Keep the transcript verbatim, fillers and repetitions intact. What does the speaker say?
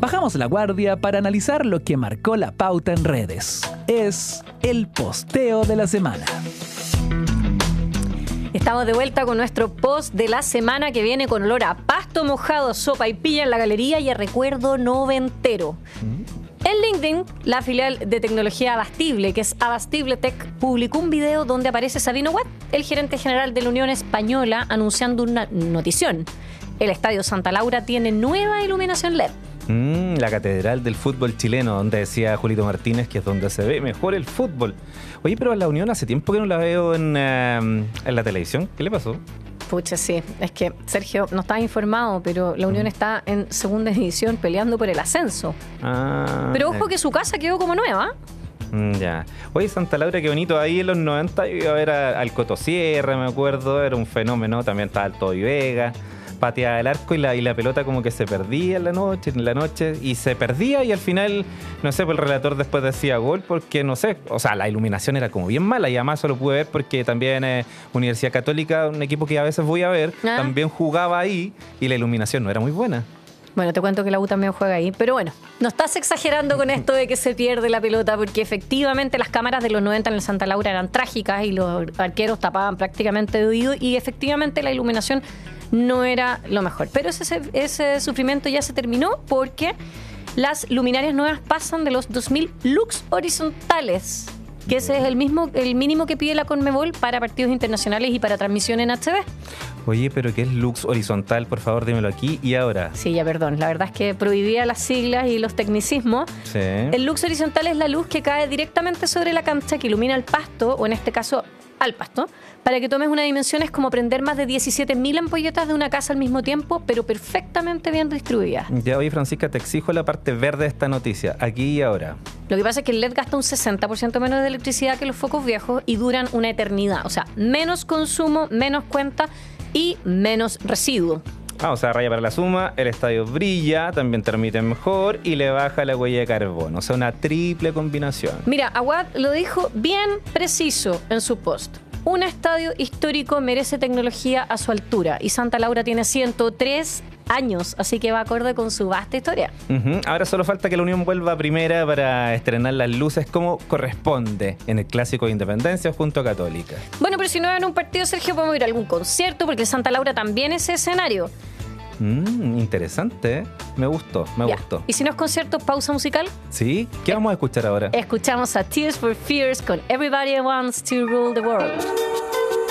Bajamos la guardia para analizar lo que marcó la pauta en redes. Es el posteo de la semana. Estamos de vuelta con nuestro post de la semana que viene con olor a pasto mojado, sopa y pilla en la galería y a recuerdo noventero. En LinkedIn, la filial de tecnología Abastible, que es Abastible Tech, publicó un video donde aparece Sabino Watt, el gerente general de la Unión Española, anunciando una notición. El Estadio Santa Laura tiene nueva iluminación L E D. Mm, la catedral del fútbol chileno, donde decía Julito Martínez que es donde se ve mejor el fútbol. Oye, pero a la Unión hace tiempo que no la veo en, uh, en la televisión. ¿Qué le pasó? Pucha, sí. Es que, Sergio, no estaba informado, pero la Unión mm. está en segunda división peleando por el ascenso. Ah, pero ojo eh. que su casa quedó como nueva. Mm, ya. Oye, Santa Laura, qué bonito. Ahí en los noventa yo iba a ver a, al Coto Sierra, me acuerdo. Era un fenómeno. También estaba el Toby Vega. Pateaba el arco y la, y la pelota como que se perdía en la noche, en la noche, y se perdía y al final, no sé, pues el relator después decía gol porque, no sé, o sea, la iluminación era como bien mala y además solo pude ver porque también eh, Universidad Católica, un equipo que a veces voy a ver, ¿Ah? también jugaba ahí y la iluminación no era muy buena. Bueno, te cuento que la U también juega ahí, pero bueno, no estás exagerando con esto de que se pierde la pelota, porque efectivamente las cámaras de los noventa en el Santa Laura eran trágicas y los arqueros tapaban prácticamente de oído y efectivamente la iluminación no era lo mejor. Pero ese, ese sufrimiento ya se terminó porque las luminarias nuevas pasan de los dos mil lux horizontales, que ese es el mismo, el mínimo que pide la Conmebol para partidos internacionales y para transmisión en H D. Oye, pero ¿qué es lux horizontal? Por favor, dímelo aquí y ahora. Sí, ya perdón. La verdad es que prohibía las siglas y los tecnicismos. Sí. El lux horizontal es la luz que cae directamente sobre la cancha, que ilumina el pasto, o en este caso al pasto. Para que tomes una dimensión es como prender más de diecisiete mil ampolletas de una casa al mismo tiempo, pero perfectamente bien distribuidas. Ya, oye, Francisca, te exijo la parte verde de esta noticia, aquí y ahora. Lo que pasa es que el L E D gasta un sesenta por ciento menos de electricidad que los focos viejos y duran una eternidad. O sea, menos consumo, menos cuenta y menos residuo. Ah, o sea, raya para la suma, el estadio brilla, también transmite mejor y le baja la huella de carbono. O sea, una triple combinación. Mira, Aguad lo dijo bien preciso en su post. Un estadio histórico merece tecnología a su altura y Santa Laura tiene ciento tres años, así que va acorde con su vasta historia. Uh-huh. Ahora solo falta que la Unión vuelva a primera para estrenar las luces como corresponde en el Clásico de Independencia junto a Católica. Bueno, pero si no en un partido, Sergio, podemos ir a algún concierto porque Santa Laura también es escenario. Mm, interesante, ¿eh? Me gustó, me ya. gustó. ¿Y si no es concierto, pausa musical? Sí, ¿qué vamos a escuchar ahora? Escuchamos a Tears for Fears con Everybody Wants to Rule the World.